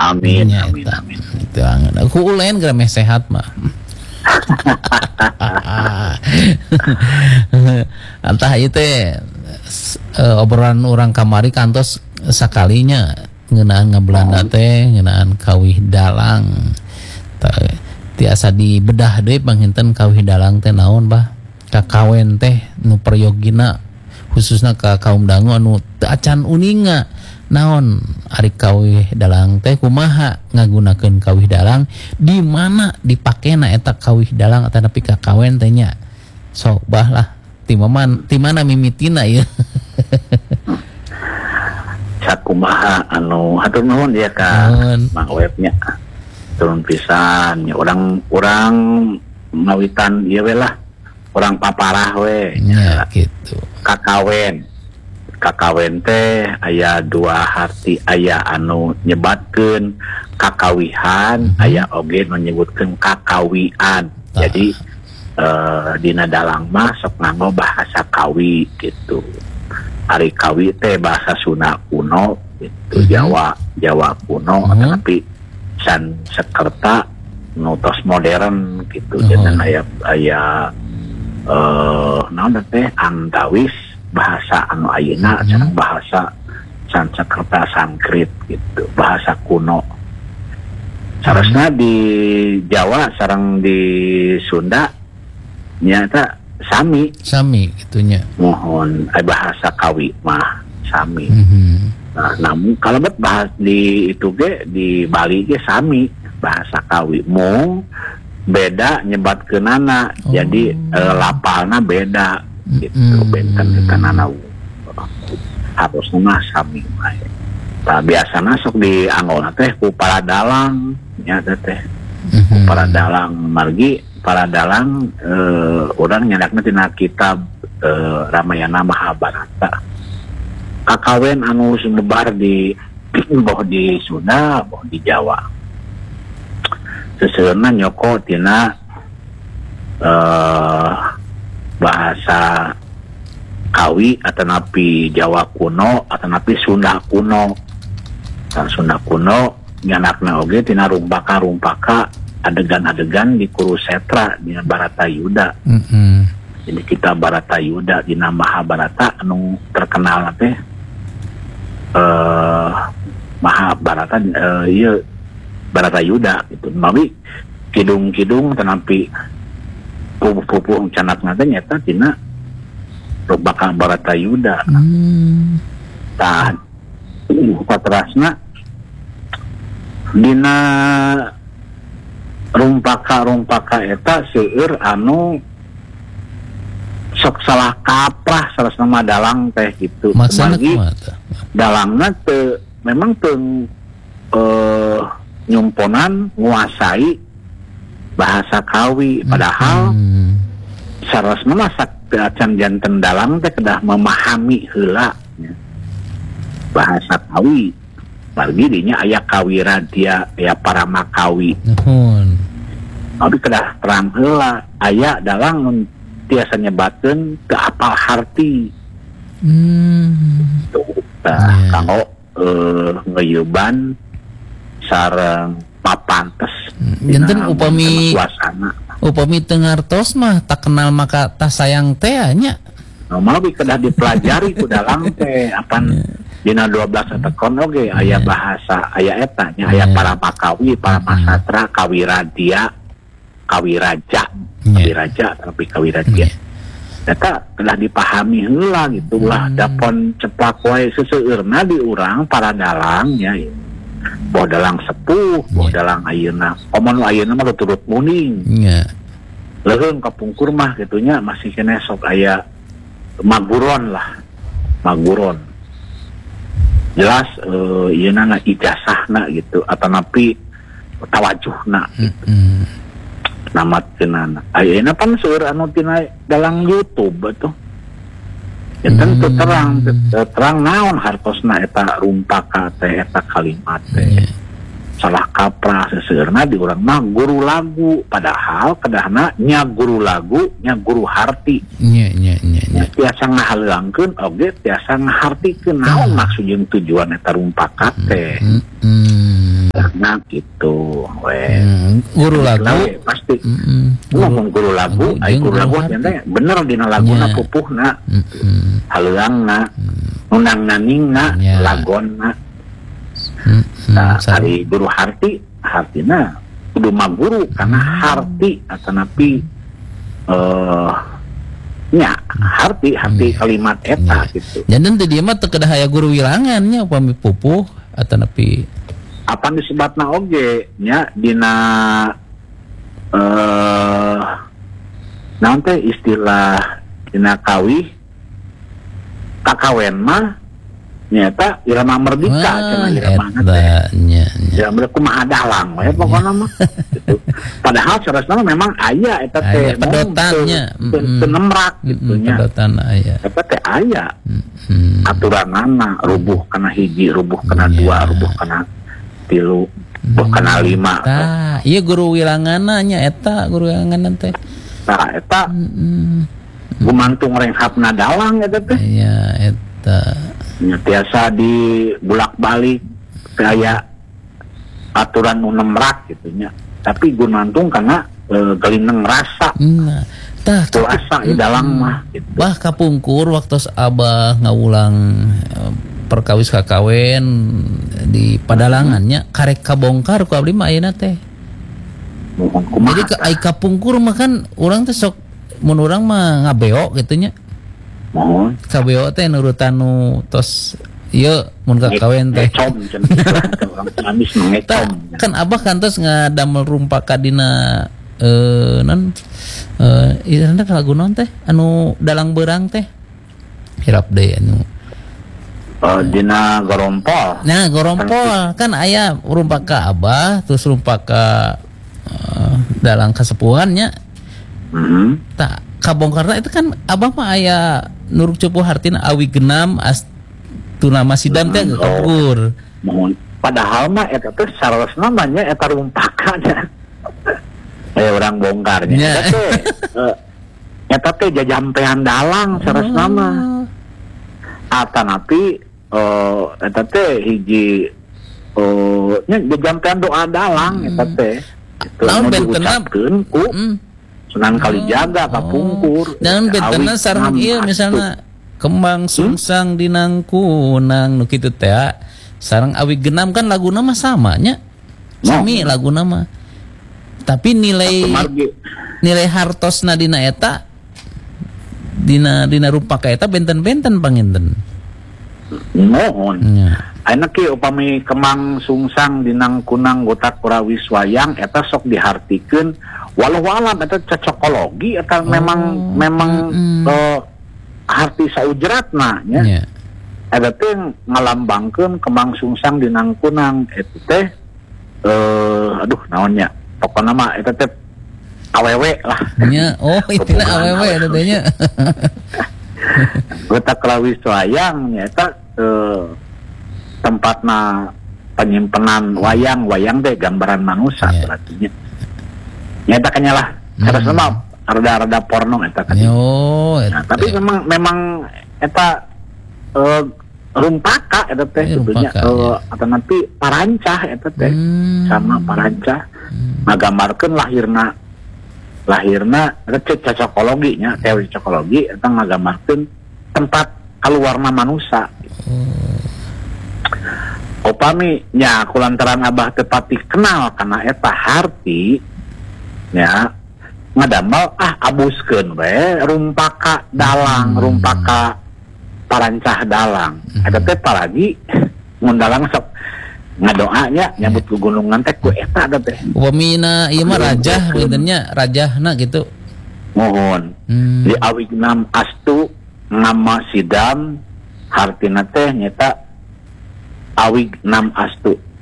Amin. Itu angan. Aku ulen gremeh sehat mah. Entah itu obrolan orang kamari kantos sakalinya ngeunaan ngabelanda teh ngeunaan kawih dalang. Tiasa dibedah deui panginten kawih dalang teh naon bah? Kakawen teh nu prayogina khususna ka kaum dangu anu teu acan uninga. Naon ari kawih dalang teh kumaha ngagunakeun kawih dalang di mana dipakena eta kawih dalang atawa nepi ka kawen teh nya sok bah lah ti mana mimitina ieu sakumaha anu hatur nuhun ya ka Mang Webnya turun pisan nya urang mawitan ieu we lah urang paparah we nya gitu kakawen teh aya dua arti aya anu nyebatkeun kakawihan aya oge nu nyebutkeun kakawian jadi dina dalang mah sok nganggo bahasa kawi gitu ari kawi teh bahasa Sunda kuno gitu Jawa kuno tapi san Sakerta nu tos modern gitu jeung aya naon teh antawis bahasa anu ayeuna sareng bahasa Sanskerta Sanskrit gitu bahasa kuno sarasna di Jawa sareng di Sunda nyata sami gitunya mohon bahasa kawi mah sami nah namun kalebet bahas di itu ge di Bali ge sami bahasa kawi mung beda nyebatkeunana jadi lapalna beda gitu benten kanana harusnya mah sami mah biasana sok di anggona teh ku para dalang nya teh ku para dalang margi para dalang urang nyadakna tina kitab Ramayana Mahabharata kakawen anu sumebar di boh di Sunda boh di Jawa seseueurna nyoko tina bahasa kawi atau napi Jawa kuno atau napi Sunda kuno dan Sunda kuno nyanakna oge tina rumpaka adegan-adegan di Kurusetra dina Baratayuda jadi kita Baratayuda dina Mahabharata anu terkenal teh Mahabharata ieu Baratayuda gitu mawi kidung-kidung tanapi pupuh canak nate nyata tina rumpakan Baratayuda. Tah patrasna dina rumpaka eta seueur anu sok salah kaprah sarasna mah dalang teh gitu. Magi dalangna teu memang teu nyumponan nguasai bahasa kawi padahal sarasna mah acan janten dalang teh kedah memahami heula bahasa kawi margi dinya aya kawi radia aya paramakawi tapi kedah terang heula aya dalang tiasa nyebatkeun teu apal harti kanggo ngeyeuban sareng papantes janten upami teu ngartos mah tak kenal maka tak sayang teh nya normal bi kedah dipelajari ku dalang teh apan dina 12 tekon oge aya bahasa aya eta nya aya paramakawi paramasatra kawiradia kawiraja tapi kawiradia eta kedah dipahami heula gitu lah dapon cepak wae seseueurna di urang para dalang nya boh dalang sepuh, boh dalang ayeuna. Komo ayeuna mah turut muning. Nya. Leuheung kapungkur mah gitunya masih kene sok aya maguron lah. Maguron. Jelas ieuna na ijazahna gitu atau napi tawajuhna gitu. Namatkeunana. Ayeuna pan seueur anu tina dalang YouTube atuh. Ya tentu terang naon hartosna eta rumpaka teh eta kalimat teh salah kaprah seseueurna di urang mah guru lagu padahal kedahna nya guru lagu nya guru harti nya tiasa ngahaleuangkeun oge tiasa ngahartikeun naon maksud jeung tujuan eta rumpaka teh nya gitu we. Guru lagu Lawe, pasti ngomong guru lagu ai guru lagu teh bener dina laguna pupuhna haleuangna nunangna ningna lagonna nah ari guru hartina kudu maguru karena harti atanapi nya harti kalimat eta gitu. Jangan teh dia mah teu kedah aya guru wilangannya upami pupuh atanapi apa disebutna oge nya dina naon teh istilah dina kakawen mah nyata irama merdeka cenah irama teh ya mereka kumaha dalang we pokona mah gitu. Padahal saresna memang aya eta teh pedotannya nemrak gitu nya pedotan aya eta teh aya aturanana rubuh kana hiji rubuh kana dua rubuh kana tilu rubuh kana lima tah ieu guru wilanganna nya eta guru wilanganna teh tah eta gumantung renghapna dalang eta teh iya eta nya biasa di bolak-balik kayak aturan nu nemrak gitu nya tapi gumantung karena gelineng rasa tah rasa di dalam mah gitu. Bah kapungkur waktu abah ngawulang perkawis kakawen di padalangannya karek kabongkar ku abdi mah ayeuna teh jadi ai kapungkur mah kan urang teh sok mun urang mah ngabeo gitu nya kabeo teh nurutan nu tos ieu mun kakawen teh kan abah kantos ngadamel rumpaka dina non irana lagu naon teh anu dalang beurang teh hirap deui anu dina gorompol nah gorompol kan aya rumpaka abah terus rumpaka dalang kasepuhannya tak kabongkarna itu kan abah mah aya nuruk cupu hartina awi genam astuna masidam teh kabur padahal mah eta teh saresna namanya eta rumpakanya orang bongkarnya eta teh jajampean dalang saresna mah atanapi eta teh hiji nya jajampean doa dalang eta teh naon bentenna ku Sunan Kalijaga kapungkur dan betana sareng ieu misalna kembang sungsang dinangkunang nu kitu teh sareng awi genam kan laguna mah sama nya sami laguna mah tapi nilai hartosna dina eta dina rumpaka eta benten-benten panginten mohon ayeuna ki upami kembang sungsang dinangkunang gotak kurawi wayang eta sok dihartikeun walau alam eta cocokologi eta memang harti saujratna nya eta teh ngalambangkeun kembang sungsang dinangkunang eta teh aduh naonnya pokona mah eta teh awewe lah nya itina awewe eta teh nya gotak kurawi wayang nya eta tempatna penyimpanan wayang teh gambaran manusia berarti nya nyata kanya lah terus mah rada porno eta kan nah, tapi memang eta rumpaka eta teh sebetulnya atau nanti parancah eta teh sama parancah ngagambarkeun lahirna eta cocokologi nya teori cocokologi eta ngagambarkeun tempat kaluarna manusia upami nya kulantaran abah teu pati kenal kana eta harti ya ngadamel abuskeun we rumpaka dalang rumpaka parancah dalang ada teh paragi mun dalang sok ngadoanya nyambut ku gunungan teh ku eta ada teh upamina ieu mah rajah beunteunnya rajahna gitu mohon di awignam astu nama sidam hartina teh nyata awignam astu